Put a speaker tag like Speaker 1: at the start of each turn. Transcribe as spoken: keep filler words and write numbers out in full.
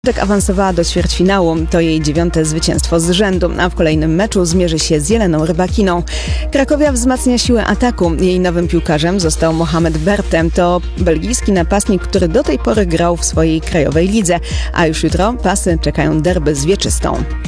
Speaker 1: Awansowała do ćwierćfinału. To jej dziewiąte zwycięstwo z rzędu, a w kolejnym meczu zmierzy się z Jeleną Rybakiną. Krakowia wzmacnia siłę ataku. Jej nowym piłkarzem został Mohamed Bertem. To belgijski napastnik, który do tej pory grał w swojej krajowej lidze. A już jutro pasy czekają derby z Wieczystą.